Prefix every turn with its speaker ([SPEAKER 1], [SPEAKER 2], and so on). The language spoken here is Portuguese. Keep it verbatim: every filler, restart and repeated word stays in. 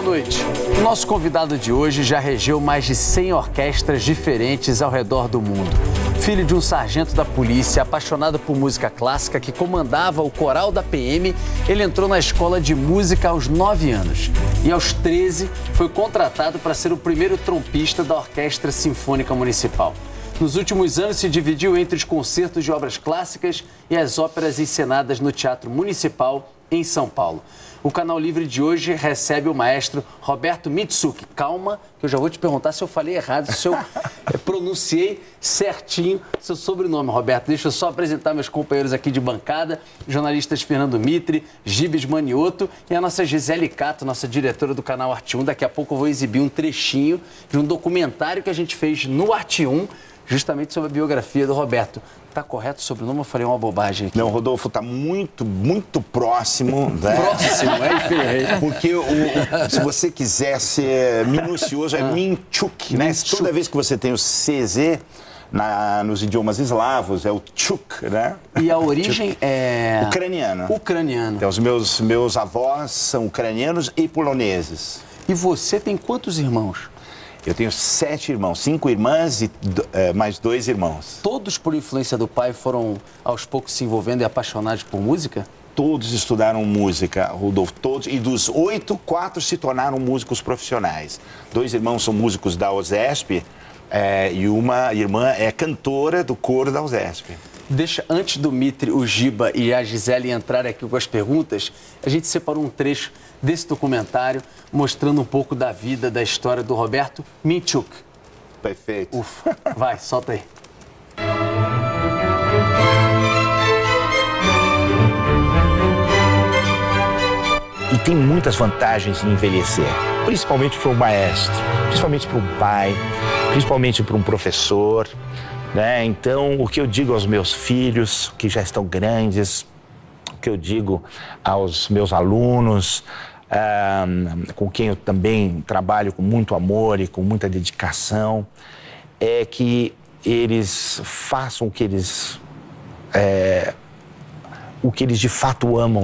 [SPEAKER 1] noite. O nosso convidado de hoje já regeu mais de cem orquestras diferentes ao redor do mundo. Filho de um sargento da polícia, apaixonado por música clássica, que comandava o coral da P M, ele entrou na escola de música aos nove anos. E aos treze, foi contratado para ser o primeiro trompista da Orquestra Sinfônica Municipal. Nos últimos anos, se dividiu entre os concertos de obras clássicas e as óperas encenadas no Teatro Municipal, em São Paulo. O Canal Livre de hoje recebe o maestro Roberto Mitsuki. Calma, que eu já vou te perguntar se eu falei errado, se eu pronunciei certinho seu sobrenome, Roberto. Deixa eu só apresentar meus companheiros aqui de bancada, jornalistas Fernando Mitre, Gibes Manioto e a nossa Gisele Cato, nossa diretora do canal Arte um. Daqui a pouco eu vou exibir um trechinho de um documentário que a gente fez no Arte um, justamente sobre a biografia do Roberto. Tá correto o sobrenome? Eu falei uma bobagem aqui.
[SPEAKER 2] Não, Rodolfo, tá muito, muito próximo. Né?
[SPEAKER 1] Próximo, é?
[SPEAKER 2] Porque o, o, se você quiser ser minucioso, é ah. Minchuk, né? Minchuk. Toda vez que você tem o C Z na, nos idiomas eslavos, é o Chuk, né?
[SPEAKER 1] E a origem Chuk. é...
[SPEAKER 2] Ucraniana.
[SPEAKER 1] Ucraniana.
[SPEAKER 2] Então, os meus, meus avós são ucranianos e poloneses.
[SPEAKER 1] E você tem quantos irmãos?
[SPEAKER 2] Eu tenho sete irmãos, cinco irmãs e uh, mais dois irmãos.
[SPEAKER 1] Todos, por influência do pai, foram aos poucos se envolvendo e apaixonados por música?
[SPEAKER 2] Todos estudaram música, Rodolfo, todos. E dos oito, quatro se tornaram músicos profissionais. Dois irmãos são músicos da USESP é, e uma irmã é cantora do coro da USESP.
[SPEAKER 1] Deixa, antes do Mitre, o Giba e a Gisele entrarem aqui com as perguntas, a gente separou um trecho desse documentário mostrando um pouco da vida, da história do Roberto Mitsuki.
[SPEAKER 2] Perfeito.
[SPEAKER 1] Ufa, vai, solta aí.
[SPEAKER 3] E tem muitas vantagens em envelhecer, principalmente para o maestro, principalmente para o pai, principalmente para um professor. Né? Então, o que eu digo aos meus filhos, que já estão grandes, o que eu digo aos meus alunos, ah, com quem eu também trabalho com muito amor e com muita dedicação, é que eles façam o que eles, é, o que eles de fato amam